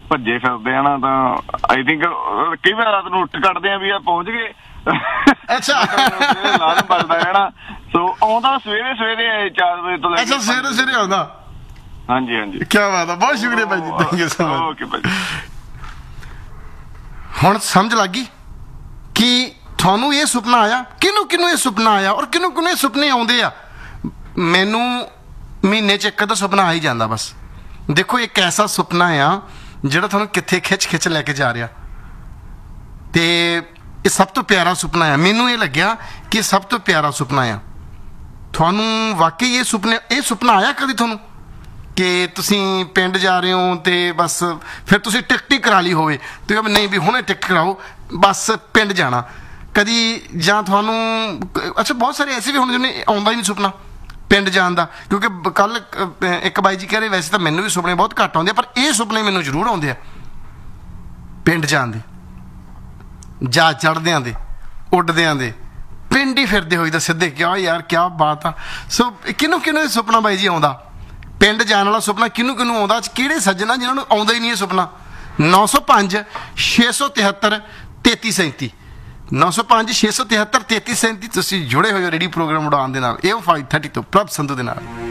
ਭੱਜੇ ਫਿਰਦੇ ਆ ਨਾ ਤਾਂ ਆਈ ਥਿੰਕ ਕਈ ਵਾਰ ਰਾਤ ਨੂੰ ਉੱਠ ਕੱਢਦੇ ਆ ਵੀ ਆ ਪਹੁੰਚ ਗਏ। ਅੱਛਾ ਲਾਜ਼ਮ ਬਚਦਾ ਹੈ ਨਾ। ਸੋ ਆਉਂਦਾ ਸਵੇਰੇ 4 ਵਜੇ ਤੋਂ ਲੈ ਕੇ। ਅੱਛਾ ਸਵੇਰੇ ਆਉਂਦਾ। ਹਾਂਜੀ ਹਾਂਜੀ ਕੀ ਬਾਤ ਆ, ਬਹੁਤ ਸ਼ੁਕਰੀਆ ਭਾਈ ਜੀ, thank you so much. Okay ਭਾਈ। ਹੁਣ ਸਮਝ ਲੱਗ ਗਈ ਕਿ ਤੁਹਾਨੂੰ ਇਹ ਸੁਪਨਾ ਆਇਆ, ਕਿਹਨੂੰ ਇਹ ਸੁਪਨਾ ਆਇਆ ਔਰ ਕਿਹਨੂੰ ਇਹ ਸੁਪਨੇ ਆਉਂਦੇ ਆ। ਮੈਨੂੰ ਮਹੀਨੇ 'ਚ ਇੱਕ ਅੱਧਾ ਸੁਪਨਾ ਆ ਹੀ ਜਾਂਦਾ ਬਸ। ਦੇਖੋ ਇੱਕ ਐਸਾ ਸੁਪਨਾ ਆ ਜਿਹੜਾ ਤੁਹਾਨੂੰ ਕਿੱਥੇ ਖਿੱਚ ਲੈ ਕੇ ਜਾ ਰਿਹਾ, ਤੇ ਇਹ ਸਭ ਤੋਂ ਪਿਆਰਾ ਸੁਪਨਾ ਆ। ਮੈਨੂੰ ਇਹ ਲੱਗਿਆ ਕਿ ਸਭ ਤੋਂ ਪਿਆਰਾ ਸੁਪਨਾ ਆ। ਤੁਹਾਨੂੰ ਵਾਕਈ ਇਹ ਸੁਪਨਾ ਆਇਆ ਕਦੀ ਤੁਹਾਨੂੰ ਕਿ ਤੁਸੀਂ ਪਿੰਡ ਜਾ ਰਹੇ ਹੋ ਤੇ ਬਸ ਫਿਰ ਤੁਸੀਂ ਟਿਕਟ ਹੀ ਕਰਾ ਲਈ ਹੋਵੇ ਤੇ ਨਹੀਂ ਵੀ ਹੁਣੇ ਟਿਕਟ ਕਰਾਓ ਬਸ ਪਿੰਡ ਜਾਣਾ ਕਦੀ, ਜਾਂ ਤੁਹਾਨੂੰ ਅੱਛਾ ਬਹੁਤ ਸਾਰੇ ਐਸੇ ਵੀ ਹੁਣ ਜਿਹਨੇ ਆਉਂਦਾ ਹੀ ਨਹੀਂ ਸੁਪਨਾ ਪਿੰਡ ਜਾਣ ਦਾ, ਕਿਉਂਕਿ ਕੱਲ ਇੱਕ ਬਾਈ ਜੀ ਕਹਿ ਰਹੇ ਵੈਸੇ ਤਾਂ ਮੈਨੂੰ ਵੀ ਸੁਪਨੇ ਬਹੁਤ ਘੱਟ ਆਉਂਦੇ, ਪਰ ਇਹ ਸੁਪਨੇ ਮੈਨੂੰ ਜ਼ਰੂਰ ਆਉਂਦੇ ਆ ਪਿੰਡ ਜਾਣ ਦੇ, ਜਾ ਚੜ੍ਹਦਿਆਂ ਦੇ, ਉੱਡਦਿਆਂ ਦੇ, ਪਿੰਡ ਹੀ ਫਿਰਦੇ ਹੋਈ ਤਾਂ ਸਿੱਧੇ। ਕਿਆ ਯਾਰ ਕਿਆ ਬਾਤ ਆ। ਸੋ ਕਿਹਨੂੰ ਇਹ ਸੁਪਨਾ ਬਾਈ ਜੀ ਆਉਂਦਾ, ਪਿੰਡ ਜਾਣ ਵਾਲਾ ਸੁਪਨਾ ਕਿਹਨੂੰ ਆਉਂਦਾ? ਕਿਹੜੇ ਸੱਜਣਾ ਜਿਨ੍ਹਾਂ ਨੂੰ ਆਉਂਦਾ ਹੀ ਨਹੀਂ ਇਹ ਸੁਪਨਾ? 905 673 3337 905 673 3337 ਤੁਸੀਂ ਜੁੜੇ ਹੋਏ ਹੋ ਰੇਡੀਓ ਪ੍ਰੋਗਰਾਮ ਉਡਾਨ ਦੇ ਨਾਲ। ਇਹ 530 ਤੋਂ ਪ੍ਰਭ ਸੰਧੂ ਦੇ ਨਾਲ।